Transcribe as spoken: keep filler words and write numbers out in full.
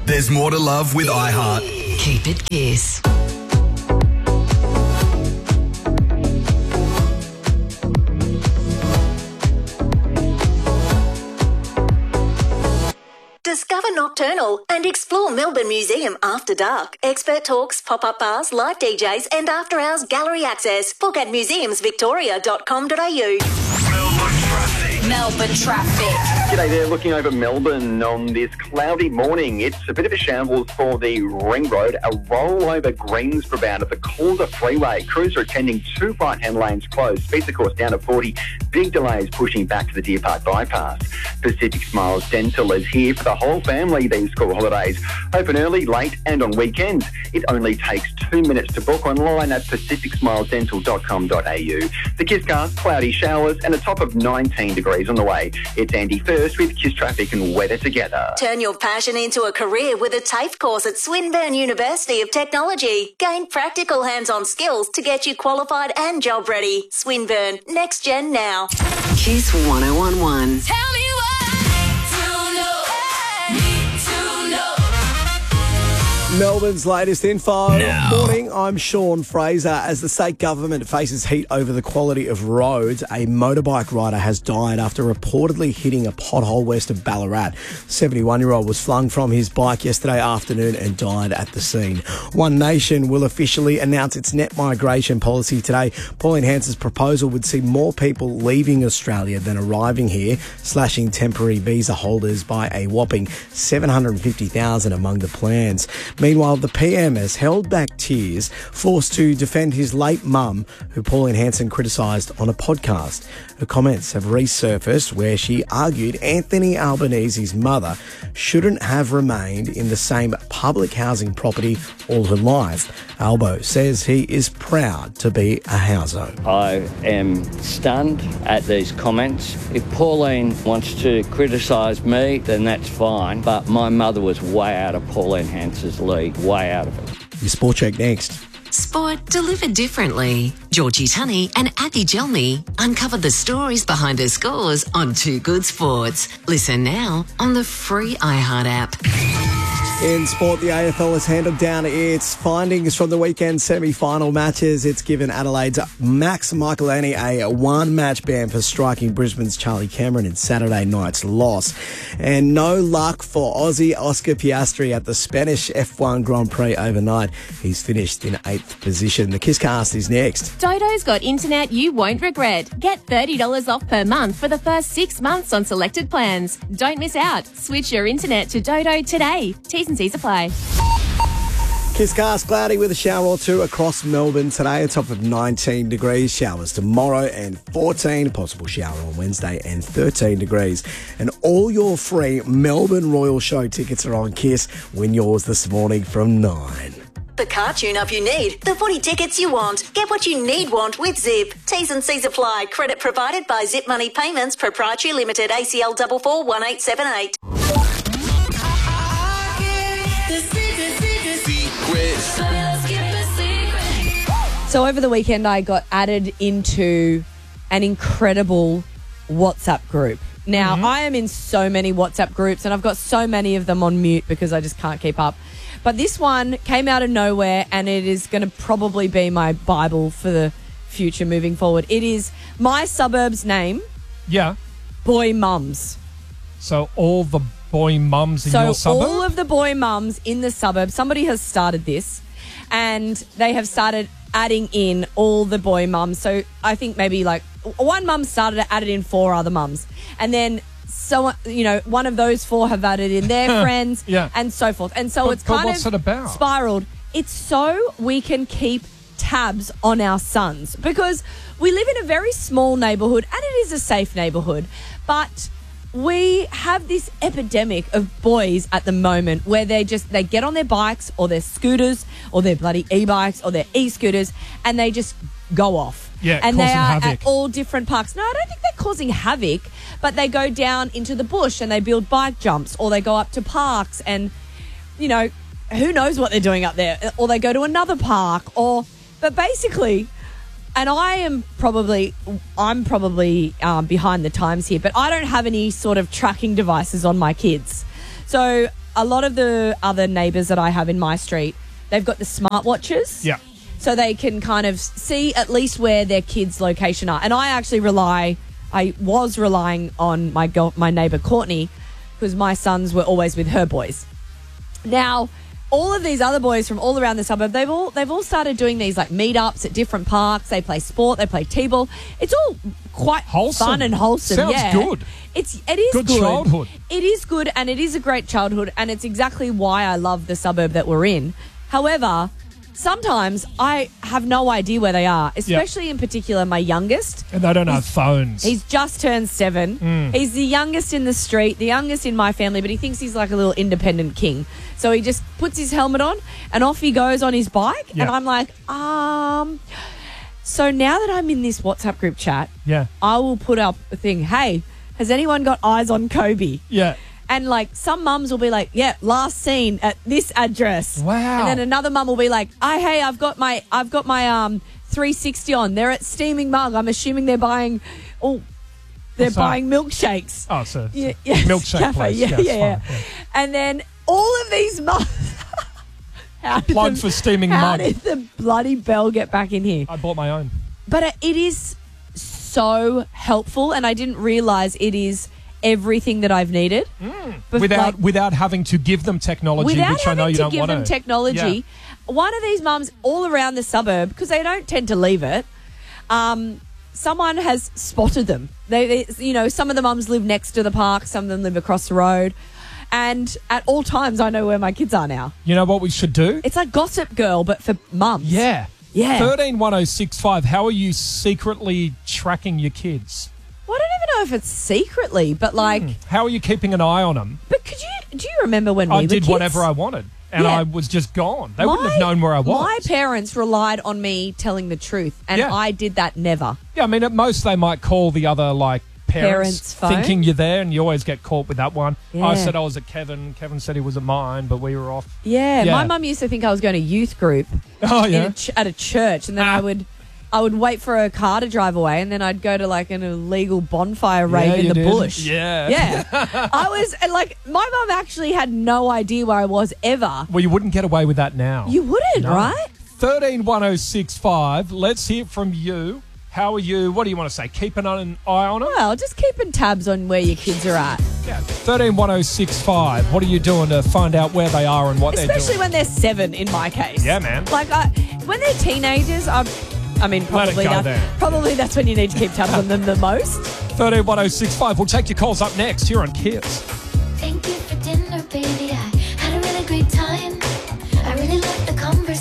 There's more to love with iHeart. Keep it Kiss. Discover Nocturnal and explore Melbourne Museum after dark. Expert talks, pop-up bars, live D Js and after-hours gallery access. Book at museums victoria dot com dot a u. Melbourne traffic. Melbourne traffic. G'day there, looking over Melbourne on this cloudy morning. It's a bit of a shambles for the Ring Road, a rollover Greensboro bound at the Calder Freeway. Crews are attending two right-hand lanes closed. Speeds, of course, down to forty. Big delays pushing back to the Deer Park bypass. Pacific Smiles Dental is here for the whole family these school holidays. Open early, late and on weekends. It only takes two minutes to book online at pacific smiles dental dot com dot a u. The Kisscast, cloudy showers and a top of nineteen degrees on the way. It's Andy First with Kiss Traffic and weather together. Turn your passion into a career with a TAFE course at Swinburne University of Technology. Gain practical hands-on skills to get you qualified and job ready. Swinburne, next gen now. Kiss one oh one one. Tell me what to know. Need to know. Melbourne's latest info. Now. Morning, I'm Sean Fraser. As the state government faces heat over the quality of roads, a motorbike rider has died after reportedly hitting a pothole west of Ballarat. The seventy-one-year-old was flung from his bike yesterday afternoon and died at the scene. One Nation will officially announce its net migration policy today. Pauline Hanson's proposal would see more people leaving Australia than arriving here, slashing temporary visa holders by a whopping seven hundred fifty thousand among the plans. Meanwhile, the P M has held back tears, forced to defend his late mum, who Pauline Hanson criticised on a podcast. Her comments have resurfaced where she argued Anthony Albanese's mother shouldn't have remained in the same public housing property all her life. Albo says he is proud to be a houser. I am stunned at these comments. If Pauline wants to criticise me, then that's fine. But my mother was way out of Pauline Hanson's league, way out of it. Your Sport Check next. Sport delivered differently. Georgie Tunney and Abby Gelmy uncovered the stories behind her scores on Two Good Sports. Listen now on the free iHeart app. In sport, the A F L has handed down its findings from the weekend semi-final matches. It's given Adelaide's Max Michelini a one-match ban for striking Brisbane's Charlie Cameron in Saturday night's loss. And no luck for Aussie Oscar Piastri at the Spanish F one Grand Prix overnight. He's finished in eighth position. The Kisscast is next. Dodo's got internet you won't regret. Get thirty dollars off per month for the first six months on selected plans. Don't miss out. Switch your internet to Dodo today. T's and C's apply. Kisscast, cloudy with a shower or two across Melbourne today. A top of nineteen degrees. Showers tomorrow and fourteen. Possible shower on Wednesday and thirteen degrees. And all your free Melbourne Royal Show tickets are on Kiss. Win yours this morning from nine. The car tune-up you need. The footy tickets you want. Get what you need want with Zip. T's and C's apply. Credit provided by Zip Money Payments Proprietary Limited. A C L four four one eight seven eight. So over the weekend, I got added into an incredible WhatsApp group. Now, mm-hmm. I am in so many WhatsApp groups and I've got so many of them on mute because I just can't keep up. But this one came out of nowhere and it is going to probably be my Bible for the future moving forward. It is my suburb's name. Yeah. Boy Mums. So all the boy mums in so your suburb? So all of the boy mums in the suburb, somebody has started this and they have started adding in all the boy mums. So I think maybe like one mum started to add in four other mums. And then, so you know, one of those four have added in their friends yeah. and so forth. And so but, it's but kind what's of it about? spiraled. It's so we can keep tabs on our sons because we live in a very small neighbourhood and it is a safe neighbourhood. But we have this epidemic of boys at the moment where they just, they get on their bikes or their scooters or their bloody e-bikes or their e-scooters and they just go off. Yeah, and they are havoc. at all different parks. No, I don't think they're causing havoc, but they go down into the bush and they build bike jumps or they go up to parks and, you know, who knows what they're doing up there, or they go to another park or, but basically... And I am probably, I'm probably um, behind the times here, but I don't have any sort of tracking devices on my kids. So a lot of the other neighbours that I have in my street, they've got the smartwatches. Yeah. So they can kind of see at least where their kids' location are. And I actually rely, I was relying on my girl, my neighbour Courtney, because my sons were always with her boys. Now, all of these other boys from all around the suburb, they've all they've all started doing these like meetups at different parks. They play sport, they play t-ball. It's all quite Wholesome. fun and wholesome. Sounds yeah. good. It's it is Good good. childhood. It is good, and it is a great childhood, and it's exactly why I love the suburb that we're in. However, sometimes I have no idea where they are, especially in particular my youngest. And they don't have phones. He's just turned seven. Mm. He's the youngest in the street, the youngest in my family, but he thinks he's like a little independent king. So he just puts his helmet on and off he goes on his bike. Yeah. And I'm like, um... So now that I'm in this WhatsApp group chat, Yeah. I will put up a thing, hey, has anyone got eyes on Kobe? Yeah. And like some mums will be like, yeah, last seen at this address. Wow. And then another mum will be like, oh, hey, I've got my I've got my um three sixty on. They're at Steaming Mug. I'm assuming they're buying oh they're What's that? buying milkshakes. Oh, so, Yeah, so yes, milkshake cafe. place. Yeah, Yeah, it's yeah, yeah. fine, yeah. And then all of these mums How did Plug the- for Steaming How Mug. did the bloody bell get back in here? I bought my own. But it- it is so helpful, and I didn't realise it is everything that I've needed. But Without like- without having to give them technology, without which I having know you to don't give want them to. technology, one of these mums all around the suburb, because they don't tend to leave it, um, someone has spotted them. They, they, you know, some of the mums live next to the park, some of them live across the road, and at all times I know where my kids are now. You know what we should do? It's like Gossip Girl, but for mums. Yeah. Yeah. thirteen one oh six five. How are you secretly tracking your kids? Well, I don't even know if it's secretly, but like, How are you keeping an eye on them? but could you, do you remember when we I were did kids? whatever I wanted, and Yeah. I was just gone. They wouldn't My- have known where I was. My parents relied on me telling the truth, and Yeah. I did that never. Yeah, I mean, at most they might call the other, like, parents, Parents' phone? thinking you're there, and you always get caught with that one. Yeah. I said I was at Kevin. Kevin said he was at mine, but we were off. Yeah, Yeah. my mum used to think I was going to youth group Oh, in yeah. a ch- at a church, and then I would, I would wait for a car to drive away, and then I'd go to like an illegal bonfire rave Yeah, in you the did. bush. Yeah. yeah. I was and like, my mum actually had no idea where I was ever. Well, you wouldn't get away with that now. You wouldn't, No. right? thirteen one oh six five. Let's hear from you. How are you? What do you want to say? Keeping an eye on them? Well, just keeping tabs on where your kids are at, Yeah. thirteen one oh six five. What are you doing to find out where they are and what they're especially doing? when they're seven. In my case, Yeah, man. Like, I, when they're teenagers, I'm. I mean, Let it probably go that, there. probably that's when you need to keep tabs on them the most. thirteen one oh six five. We'll take your calls up next here on Kids.